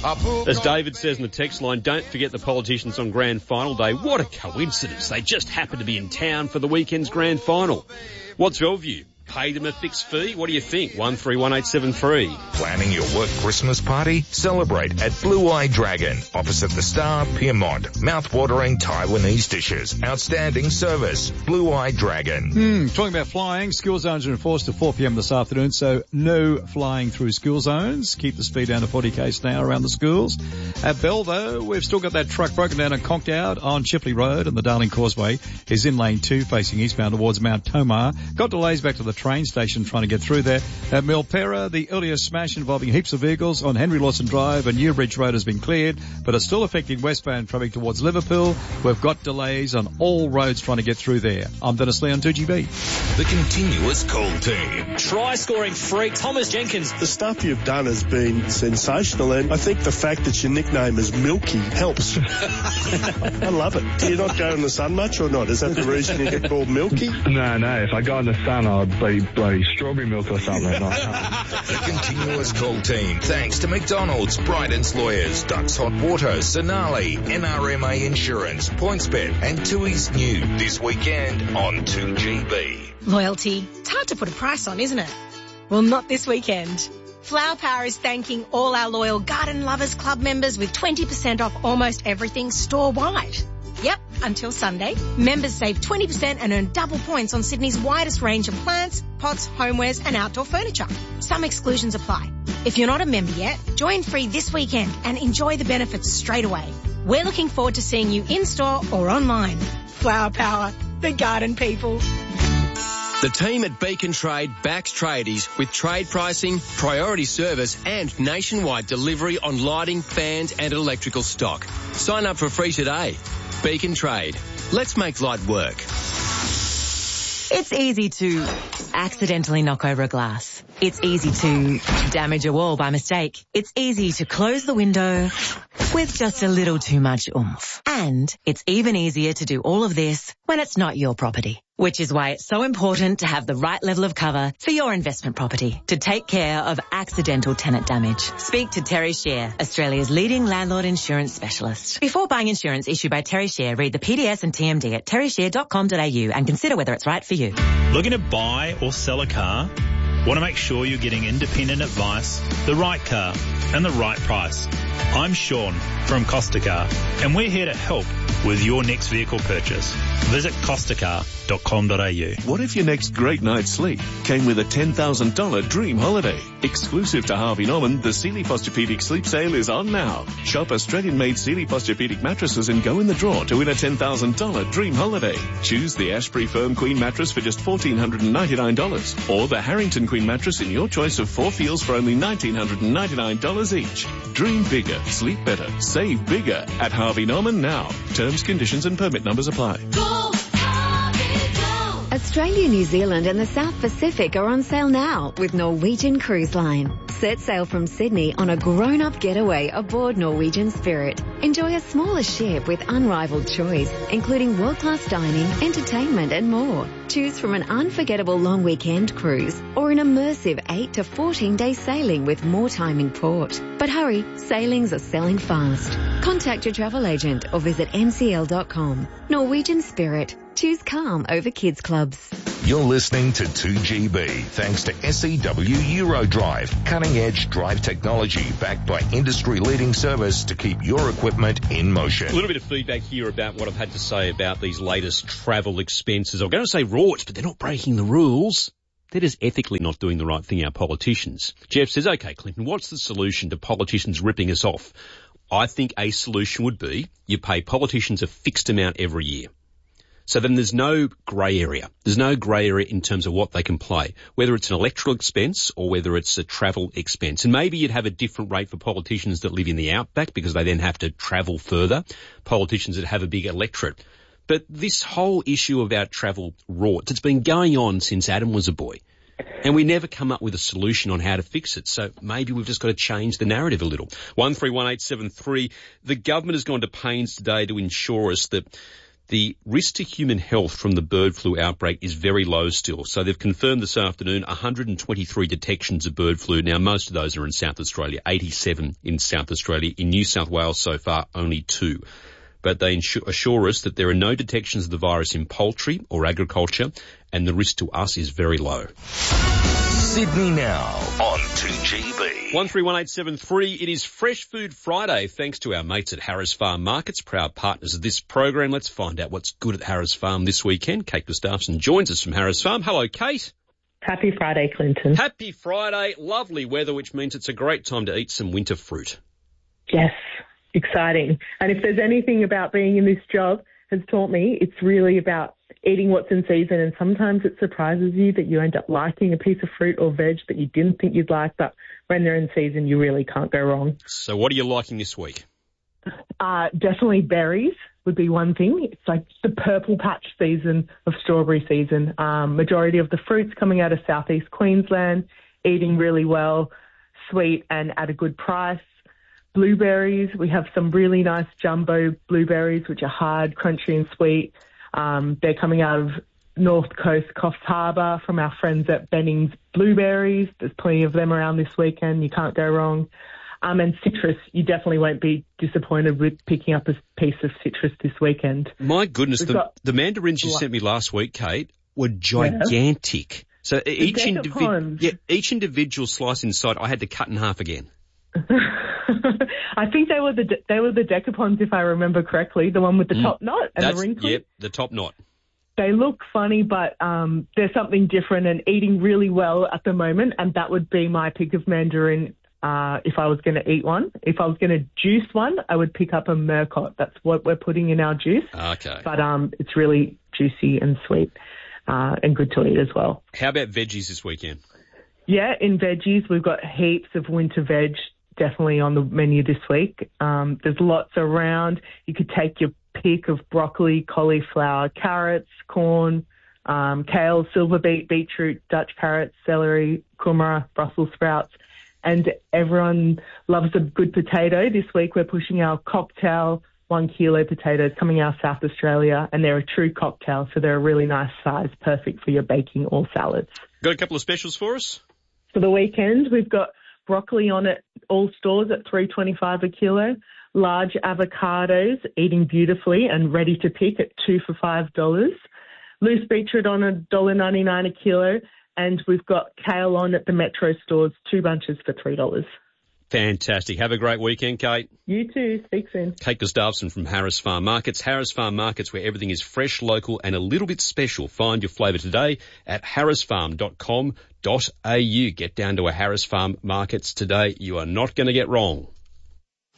As David says in the text line, don't forget the politicians on Grand Final Day. What a coincidence. They just happen to be in town for the weekend's Grand Final. What's your view? Pay them a fixed fee? What do you think? 131873. Planning your work Christmas party? Celebrate at Blue Eye Dragon, opposite the Star, Pyrmont. Mouth-watering Taiwanese dishes. Outstanding service. Blue Eye Dragon. Talking about flying, school zones are enforced at 4 p.m. this afternoon, so no flying through school zones. Keep the speed down to 40 k's an hour around the schools. At Bell, though, we've still got that truck broken down and conked out on Chipley Road, and the Darling Causeway is in lane 2 facing eastbound towards Mount Tomar. Got delays back to the train station trying to get through there. At Milpera, the earlier smash involving heaps of vehicles on Henry Lawson Drive and Newbridge Road has been cleared, but it's still affecting westbound traffic towards Liverpool. We've got delays on all roads trying to get through there. I'm Dennis Lee on 2GB. The continuous call team. Try-scoring freak Thomas Jenkins. The stuff you've done has been sensational, and I think the fact that your nickname is Milky helps. I love it. Do you not go in the sun much or not? Is that the reason you get called Milky? No. If I go in the sun, I'd be bloody strawberry milk or something. The continuous call team. Thanks to McDonald's, Bryden's Lawyers, Ducks Hot Water, Sonali, NRMA Insurance, PointsBet, and Tui's New this weekend on 2GB. Loyalty. It's hard to put a price on, isn't it? Well, not this weekend. Flower Power is thanking all our loyal Garden Lovers Club members with 20% off almost everything store-wide. Yep, until Sunday. Members save 20% and earn double points on Sydney's widest range of plants, pots, homewares and outdoor furniture. Some exclusions apply. If you're not a member yet, join free this weekend and enjoy the benefits straight away. We're looking forward to seeing you in-store or online. Flower Power, the garden people. The team at Beacon Trade backs tradies with trade pricing, priority service and nationwide delivery on lighting, fans and electrical stock. Sign up for free today. Beacon Trade. Let's make light work. It's easy to accidentally knock over a glass. It's easy to damage a wall by mistake. It's easy to close the window with just a little too much oomph. And it's even easier to do all of this when it's not your property. Which is why it's so important to have the right level of cover for your investment property to take care of accidental tenant damage. Speak to Terry Shear, Australia's leading landlord insurance specialist. Before buying insurance issued by Terry Shear, read the PDS and TMD at terryshare.com.au and consider whether it's right for you. Looking to buy or sell a car? Want to make sure you're getting independent advice, the right car and the right price. I'm Sean from Costa Car and we're here to help with your next vehicle purchase. Visit costacar.com.au. What if your next great night's sleep came with a $10,000 dream holiday? Exclusive to Harvey Norman, the Sealy Posturepedic Sleep Sale is on now. Shop Australian-made Sealy Posturepedic mattresses and go in the draw to win a $10,000 dream holiday. Choose the Ashbury Firm Queen mattress for just $1,499 or the Harrington Queen mattress in your choice of 4 feels for only $1,999 each. Dream bigger, sleep better, save bigger at Harvey Norman now. Terms, conditions and permit numbers apply. Australia, New Zealand and the South Pacific are on sale now with Norwegian Cruise Line. Set sail from Sydney on a grown-up getaway aboard Norwegian Spirit. Enjoy a smaller ship with unrivaled choice, including world-class dining, entertainment and more. Choose from an unforgettable long weekend cruise or an immersive 8 to 14-day sailing with more time in port. But hurry, sailings are selling fast. Contact your travel agent or visit ncl.com. Norwegian Spirit. Choose calm over kids clubs. You're listening to 2GB thanks to SEW Eurodrive, cutting-edge drive technology backed by industry-leading service to keep your equipment in motion. A little bit of feedback here about what I've had to say about these latest travel expenses. I'm going to say rorts, but they're not breaking the rules. They're just ethically not doing the right thing, our politicians. Jeff says, OK, Clinton, what's the solution to politicians ripping us off? I think a solution would be you pay politicians a fixed amount every year. So then there's no grey area. There's no grey area in terms of what they can play, whether it's an electoral expense or whether it's a travel expense. And maybe you'd have a different rate for politicians that live in the outback because they then have to travel further, politicians that have a big electorate. But this whole issue about travel rorts, it's been going on since Adam was a boy. And we never come up with a solution on how to fix it. So maybe we've just got to change the narrative a little. 131873, the government has gone to pains today to ensure us that the risk to human health from the bird flu outbreak is very low still. So they've confirmed this afternoon 123 detections of bird flu. Now, most of those are in South Australia, 87 in South Australia. In New South Wales so far, only 2. But they assure us that there are no detections of the virus in poultry or agriculture, and the risk to us is very low. Sydney Now on 2GB. 131873. It is Fresh Food Friday, thanks to our mates at Harris Farm Markets, proud partners of this program. Let's find out what's good at Harris Farm this weekend. Kate Gustafson joins us from Harris Farm. Hello, Kate. Happy Friday, Clinton. Happy Friday. Lovely weather, which means it's a great time to eat some winter fruit. Yes, exciting. And if there's anything about being in this job has taught me, it's really about eating what's in season, and sometimes it surprises you that you end up liking a piece of fruit or veg that you didn't think you'd like, but when they're in season, you really can't go wrong. So what are you liking this week? Definitely berries would be one thing. It's like the purple patch season of strawberry season. Majority of the fruits coming out of southeast Queensland, eating really well, sweet and at a good price. Blueberries, we have some really nice jumbo blueberries, which are hard, crunchy and sweet. They're coming out of North Coast Coffs Harbour from our friends at Bennings Blueberries. There's plenty of them around this weekend. You can't go wrong. And citrus, you definitely won't be disappointed with picking up a piece of citrus this weekend. My goodness, the mandarins you sent me last week, Kate, were gigantic. Yeah. So each individual slice inside, I had to cut in half again. I think they were the decapons, if I remember correctly, the one with the top knot and the wrinkles. Yep, the top knot. They look funny, but there's something different and eating really well at the moment, and that would be my pick of mandarin if I was going to eat one. If I was going to juice one, I would pick up a Murcott. That's what we're putting in our juice. Okay. But it's really juicy and sweet and good to eat as well. How about veggies this weekend? Yeah, in veggies, we've got heaps of winter veg definitely on the menu this week. There's lots around. You could take your pick of broccoli, cauliflower, carrots, corn, kale, silver beet, beetroot, Dutch carrots, celery, kumara, Brussels sprouts. And everyone loves a good potato. This week we're pushing our cocktail 1 kilo potatoes coming out of South Australia, and they're a true cocktail, so they're a really nice size, perfect for your baking or salads. Got a couple of specials for us? For the weekend, we've got broccoli on at all stores at $3.25 a kilo. Large avocados, eating beautifully and ready to pick at 2 for $5. Loose beetroot on $1.99 a kilo. And we've got kale on at the Metro stores, 2 bunches for $3. Fantastic. Have a great weekend, Kate. You too. Speak soon. Kate Gustafson from Harris Farm Markets. Harris Farm Markets, where everything is fresh, local and a little bit special. Find your flavour today at harrisfarm.com.au. Get down to a Harris Farm Markets today. You are not going to get wrong.